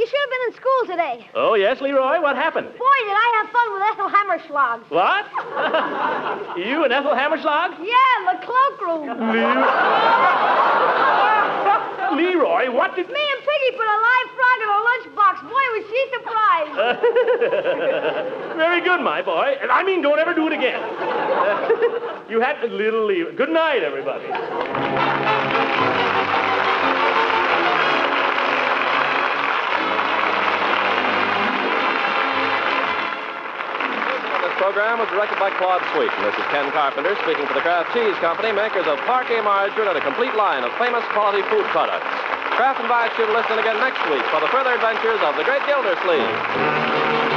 should have been in school today. Oh, yes, Leroy, what happened? Boy, did I have fun with Ethel Hammerschlag. What? You and Ethel Hammerschlag? Yeah, in the cloakroom. Leroy, what did... Me and Piggy put a live frog in a lunchbox. Boy, was she surprised. Very good, my boy. And I mean, don't ever do it again. You had little Leroy. Good night, everybody. This program was directed by Claude Sweet, and this is Ken Carpenter speaking for the Kraft Cheese Company, makers of Parkay margarine and a complete line of famous quality food products. Kraft invites you to listen again next week for the further adventures of the Great Gildersleeve.